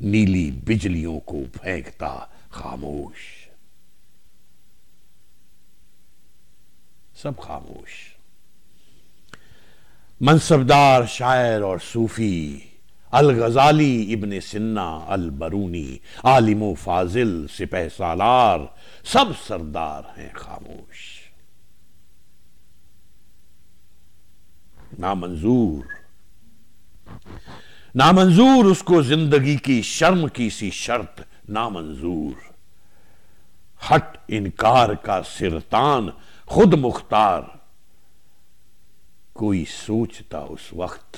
नीली बिजलियों को फेंकता खामोश। सब खामोश। मनसबदार शायर और सूफी अल गजाली, इब्ने सिन्ना, अल बरूनी, आलिमो फाजिल, सिपह सालार, सब सरदार हैं खामोश। नामंजूर, नामंजूर उसको जिंदगी की शर्म की सी शर्त नामंजूर। हट इनकार का सिरतान खुद मुख्तार, कोई सोचता उस वक्त।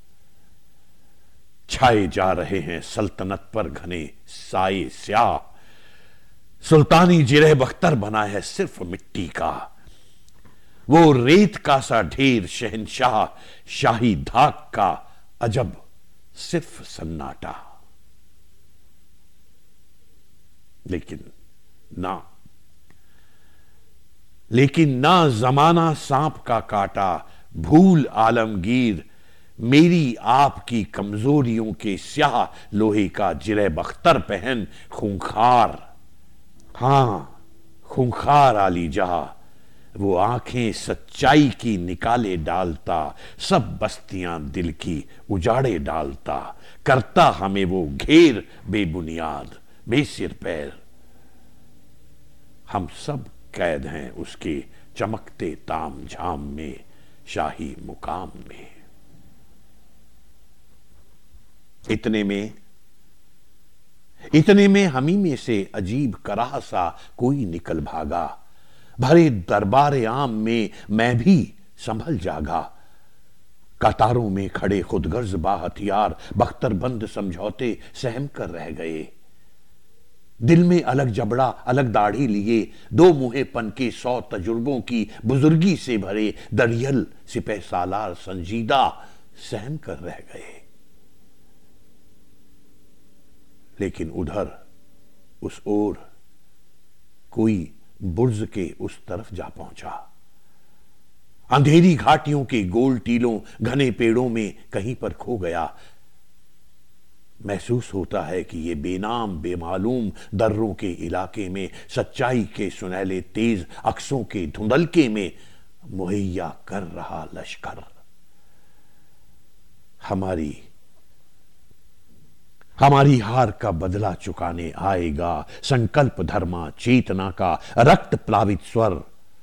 छाए जा रहे हैं सल्तनत पर घने साए स्याह, सुल्तानी जिरह बख्तर बना है सिर्फ मिट्टी का। वो रेत का सा ढेर शहनशाह शाही धाक का, अजब सिर्फ सन्नाटा। लेकिन ना जमाना सांप का काटा, भूल आलमगीर मेरी आपकी कमजोरियों के स्याह लोहे का जिरे बख्तर पहन खूंखार। हां, खूंखार आली जहां वो आंखें सच्चाई की निकाले डालता, सब बस्तियां दिल की उजाड़े डालता, करता हमें वो घेर बेबुनियाद बेसिर पैर। हम सब कैद हैं उसके चमकते ताम झाम में, शाही मुकाम में। इतने में हमी में से अजीब कराह सा कोई निकल भागा। भरे दरबार आम में मैं भी संभल जागा। कतारों में खड़े खुदगर्ज बाहथियार बख्तरबंद समझौते सहम कर रह गए। दिल में अलग जबड़ा अलग दाढ़ी लिए, दो मुहे पन के 100 तजुर्बों की बुजुर्गी से भरे दरियल सिपह सालार संजीदा सहम कर रह गए। लेकिन उधर उस ओर कोई बुर्ज के उस तरफ जा पहुंचा। अंधेरी घाटियों के गोल टीलों घने पेड़ों में कहीं पर खो गया। महसूस होता है कि ये बेनाम बेमालूम दर्रों के इलाके में सच्चाई के सुनहले तेज अक्सों के धुंधलके में मुहैया कर रहा लश्कर हमारी हार का बदला चुकाने आएगा। संकल्प धर्मा चेतना का रक्त प्लावित स्वर,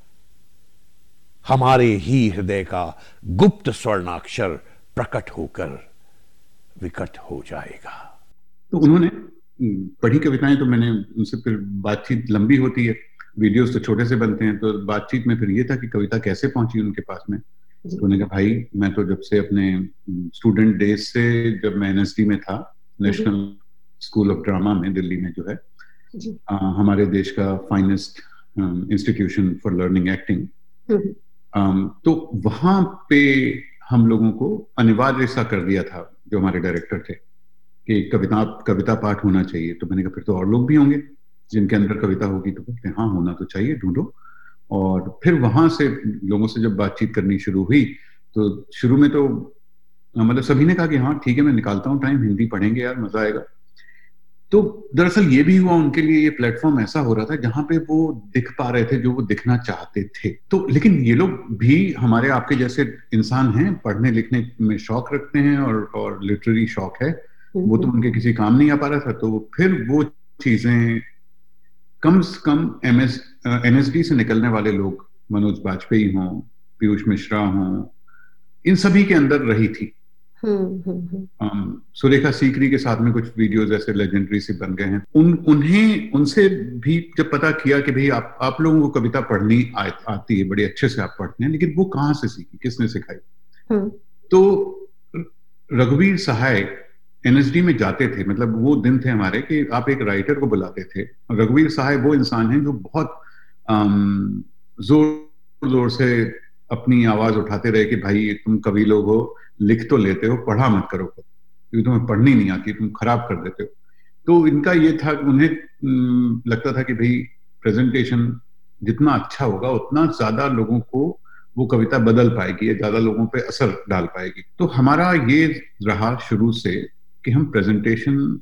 हमारे ही हृदय का गुप्त स्वर्णाक्षर प्रकट होकर विकट हो जाएगा। तो उन्होंने पढ़ी कविताएं, तो मैंने उनसे फिर बातचीत लंबी होती है, वीडियोस तो छोटे से बनते हैं, तो बातचीत में फिर ये था कि कविता कैसे पहुंची उनके पास में। तो उन्होंने कहा भाई मैं तो जब से अपने स्टूडेंट डेज से, जब मैं एनएसडी में था, नेशनल स्कूल ऑफ ड्रामा में दिल्ली में जो है हमारे देश का finest institution for learning acting, तो वहां पे हम लोगों को अनिवार्य सा कर दिया था जो हमारे डायरेक्टर थे कि कविता पाठ होना चाहिए। तो मैंने कहा फिर तो और लोग भी होंगे जिनके अंदर कविता होगी। तो बोलते हैं हाँ होना तो चाहिए, ढूंढो। और फिर वहां से लोगों से जब बातचीत करनी शुरू हुई तो शुरू में तो मतलब सभी ने कहा कि हाँ ठीक है मैं निकालता हूँ टाइम, हिंदी पढ़ेंगे यार, मजा आएगा। तो दरअसल ये भी हुआ उनके लिए, ये प्लेटफॉर्म ऐसा हो रहा था जहां पे वो दिख पा रहे थे जो वो दिखना चाहते थे। तो लेकिन ये लोग भी हमारे आपके जैसे इंसान हैं, पढ़ने लिखने में शौक रखते हैं और लिटरेरी शौक है, वो तो उनके किसी काम नहीं आ पा रहा था। तो फिर वो चीजें कम से कम एनएसडी से निकलने वाले लोग, मनोज बाजपेयी हों, पीयूष मिश्रा हों, इन सभी के अंदर रही थी। सुरेखा सीकरी के साथ में कुछ वीडियोस ऐसे लेजेंडरी से बन गए हैं। उनसे भी जब पता किया कि भाई आप लोगों को कविता पढ़नी आती है, बड़े अच्छे से आप पढ़ते हैं, लेकिन वो कहाँ से सीखी, किसने सिखाई? तो रघुवीर सहाय एनएसडी में जाते थे, मतलब वो दिन थे हमारे कि आप एक राइटर को बुलाते थे। रघुवीर सहाय वो इंसान है जो बहुत जोर जोर से अपनी आवाज उठाते रहे कि भाई तुम कवि लोग हो, लिख तो लेते हो, पढ़ा मत करो क्योंकि तुम्हें पढ़नी नहीं आती, तुम खराब कर देते हो। तो इनका ये था, उन्हें लगता था कि भाई प्रेजेंटेशन जितना अच्छा होगा उतना ज्यादा लोगों को वो कविता बदल पाएगी, ज्यादा लोगों पे असर डाल पाएगी। तो हमारा ये रहा शुरू से कि हम प्रेजेंटेशन